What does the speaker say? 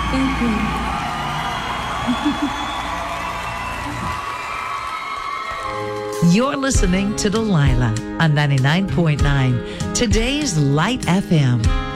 Thank you. You're listening to Delilah on 99.9, today's Light FM.